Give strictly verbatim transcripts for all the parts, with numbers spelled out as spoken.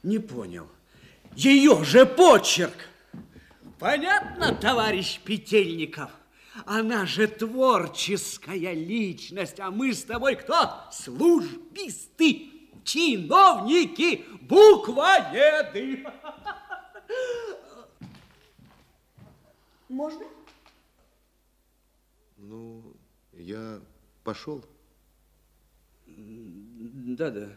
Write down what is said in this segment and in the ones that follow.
Не понял. Ее же почерк. Понятно, товарищ Петельников? Она же творческая личность, а мы с тобой кто? Службисты, чиновники, буквоеды. Можно? Ну, я пошел. Да-да.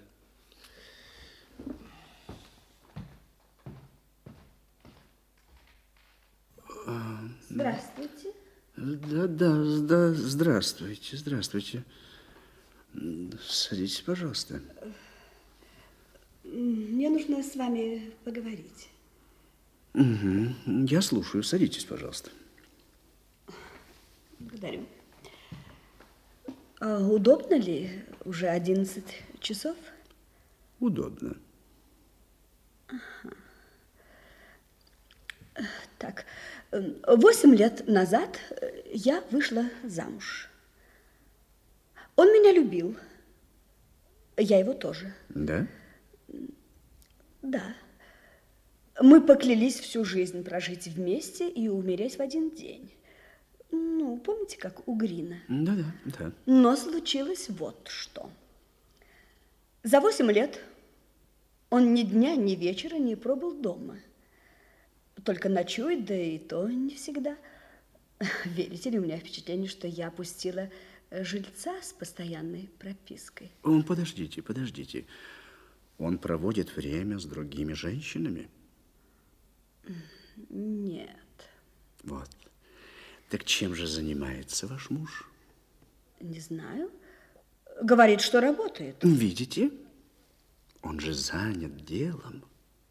Здравствуйте. Да-да, да, здравствуйте, здравствуйте. Садитесь, пожалуйста. Мне нужно с вами поговорить. Угу. Я слушаю. Садитесь, пожалуйста. Благодарю. А удобно ли? Уже одиннадцать часов? Удобно. Ага. Так, восемь лет назад я вышла замуж. Он меня любил. Я его тоже. Да? Да. Мы поклялись всю жизнь прожить вместе и умереть в один день. Ну, помните, как у Грина? Да-да, да. Но случилось вот что. За восемь лет он ни дня, ни вечера не пробыл дома. Только ночует, да и то не всегда. Верите ли, у меня впечатление, что я опустила жильца с постоянной пропиской. Подождите, подождите. Он проводит время с другими женщинами? Нет. Вот. Так чем же занимается ваш муж? Не знаю. Говорит, что работает. Видите? Он же занят делом.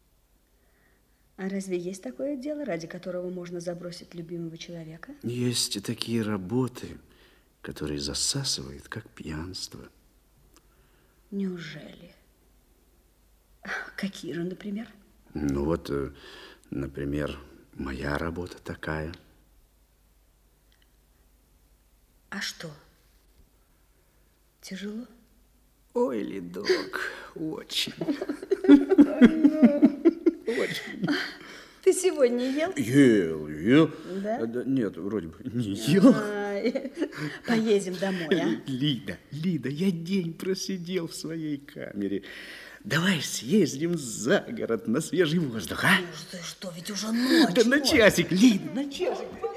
А разве есть такое дело, ради которого можно забросить любимого человека? Есть и такие работы, которые засасывают, как пьянство. Неужели? Какие же, например? Ну вот, например, моя работа такая. А что? Тяжело? Ой, Лидок, очень. Очень. Ты сегодня ел? Ел, ел. Да? Нет, вроде бы не ел. Поедем домой, а? Лида, Лида, я день просидел в своей камере. Давай съездим за город на свежий воздух, а? Ну, что, ведь уже ночь. Да на часик, Лида, на часик.